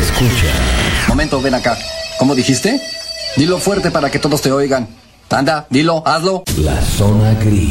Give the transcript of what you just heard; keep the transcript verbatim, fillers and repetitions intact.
escucha. Momento, ven acá. ¿Cómo dijiste? Dilo fuerte para que todos te oigan. Anda, dilo, hazlo. La zona gris.